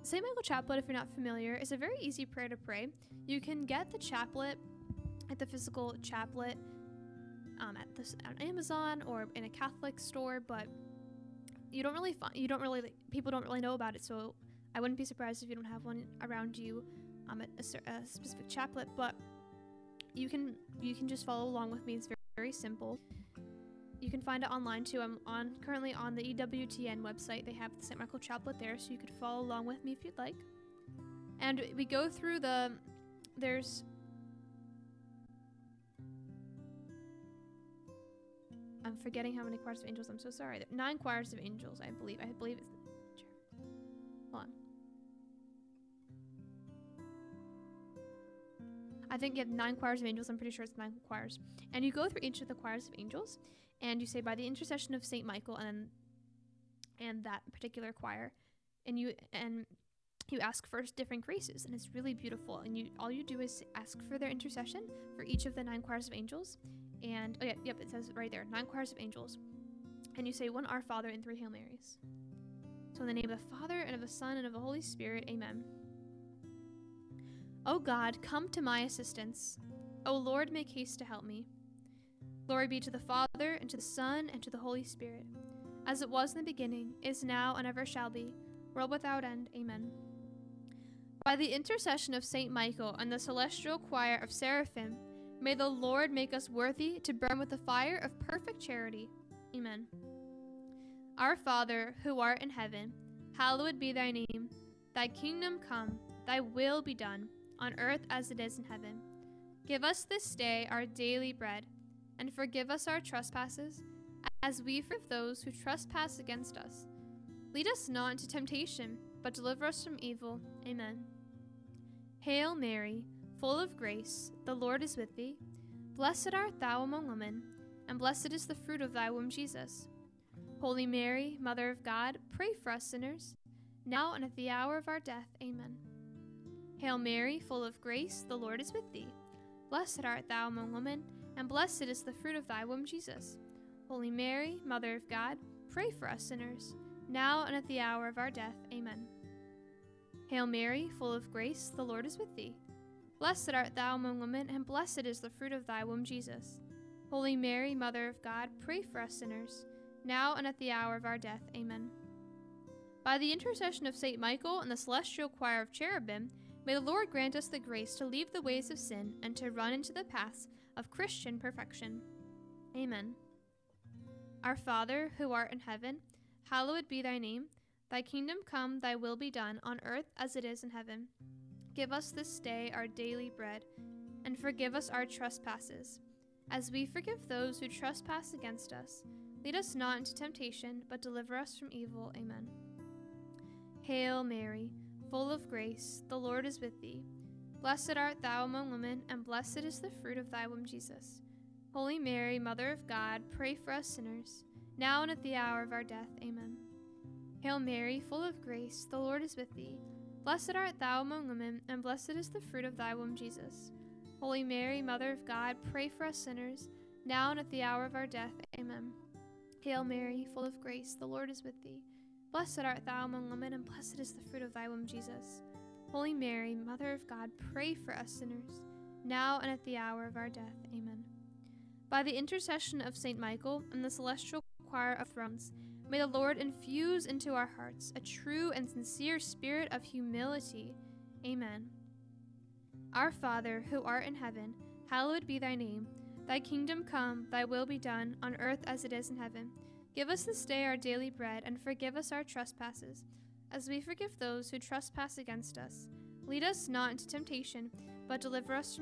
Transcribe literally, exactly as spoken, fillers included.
Saint Michael Chaplet, if you're not familiar, is a very easy prayer to pray. You can get the chaplet at the physical chaplet um, at this on Amazon or in a Catholic store, but you don't really find, you don't really like, people don't really know about it. So I wouldn't be surprised if you don't have one around you, um, a, a, a specific chaplet. But you can you can just follow along with me. It's very, very simple. You can find it online too. I'm on currently on the E W T N website. They have the Saint Michael Chaplet there, so you could follow along with me if you'd like. And we go through the there's I'm forgetting how many choirs of angels. I'm so sorry. Nine choirs of angels, I believe. I believe it's hold on. I think you have nine choirs of angels. I'm pretty sure it's nine choirs. And you go through each of the choirs of angels, and you say, by the intercession of Saint Michael, and and that particular choir, and you and you ask for different graces, and it's really beautiful. And you all you do is ask for their intercession for each of the nine choirs of angels. And oh yeah, yep, it says right there, nine choirs of angels. And you say one Our Father and three Hail Marys. So in the name of the Father, and of the Son, and of the Holy Spirit, amen. O God, come to my assistance. O Lord, make haste to help me. Glory be to the Father, and to the Son, and to the Holy Spirit, as it was in the beginning, is now, and ever shall be, world without end. Amen. By the intercession of Saint Michael and the celestial choir of seraphim, may the Lord make us worthy to burn with the fire of perfect charity. Amen. Our Father, who art in heaven, hallowed be thy name. Thy kingdom come, thy will be done, on earth as it is in heaven. Give us this day our daily bread, and forgive us our trespasses, as we forgive those who trespass against us. Lead us not into temptation, but deliver us from evil. Amen. Hail Mary, full of grace, the Lord is with thee. Blessed art thou among women, and blessed is the fruit of thy womb, Jesus. Holy Mary, Mother of God, pray for us sinners, now and at the hour of our death. Amen. Hail Mary, full of grace, the Lord is with thee. Blessed art thou among women, and blessed is the fruit of thy womb, Jesus. Holy Mary, Mother of God, pray for us sinners, now and at the hour of our death. Amen. Hail Mary, full of grace, the Lord is with thee. Blessed art thou among women, and blessed is the fruit of thy womb, Jesus. Holy Mary, Mother of God, pray for us sinners, now and at the hour of our death. Amen. By the intercession of Saint Michael and the celestial choir of cherubim, may the Lord grant us the grace to leave the ways of sin and to run into the paths of Christian perfection. Amen. Our Father, who art in heaven, hallowed be thy name. Thy kingdom come, thy will be done, on earth as it is in heaven. Give us this day our daily bread, and forgive us our trespasses, as we forgive those who trespass against us. Lead us not into temptation, but deliver us from evil. Amen. Hail Mary, full of grace, the Lord is with thee. Blessed art thou among women, and blessed is the fruit of thy womb, Jesus. Holy Mary, Mother of God, pray for us sinners, now and at the hour of our death. Amen. Hail Mary, full of grace, the Lord is with thee. Blessed art thou among women, and blessed is the fruit of thy womb, Jesus. Holy Mary, Mother of God, pray for us sinners, now and at the hour of our death. Amen. Hail Mary, full of grace, the Lord is with thee. Blessed art thou among women, and blessed is the fruit of thy womb, Jesus. Holy Mary, Mother of God, pray for us sinners, now and at the hour of our death. Amen. By the intercession of Saint Michael and the celestial choir of thrones, may the Lord infuse into our hearts a true and sincere spirit of humility. Amen. Our Father, who art in heaven, hallowed be thy name. Thy kingdom come, thy will be done, on earth as it is in heaven. Give us this day our daily bread, and forgive us our trespasses, as we forgive those who trespass against us. Lead us not into temptation, but deliver us from